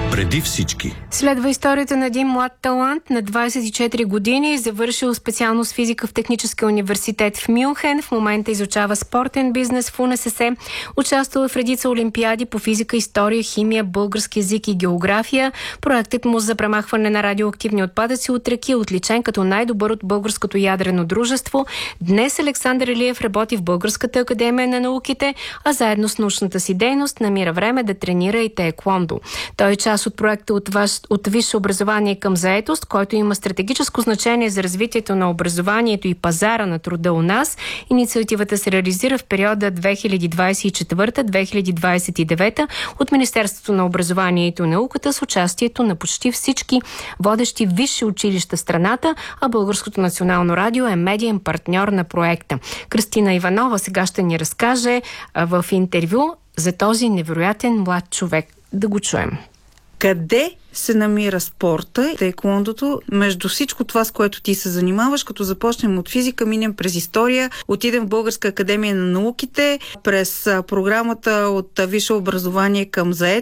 Преди всички. Следва историята на един млад талант на 24 години, завършил специалност физика в Техническия университет в Мюнхен. В момента изучава спортен бизнес в УНСС. Участвал в редица олимпиади по физика, история, химия, български език и география. Проектът му за премахване на радиоактивни отпадъци от реки е отличен като най-добър от Българското ядрено дружество. Днес Александър Илиев работи в Българската академия на науките, а заедно с научната си дейност намира време да тренира и таеквондо. Той е част от проекта от висше образование към заетост, който има стратегическо значение за развитието на образованието и пазара на труда у нас. Инициативата се реализира в периода 2024-2029 от Министерството на образованието и науката с участието на почти всички водещи висши училища в страната, а Българското национално радио е медиен партньор на проекта. Кристина Иванова сега ще ни разкаже в интервю за този невероятен млад човек. Да го чуем. Къде се намира спорта и таеквондото между всичко това, с което ти се занимаваш, като започнем от физика, минем през история, отидем в Българска академия на науките, през програмата от висше образование към заетост,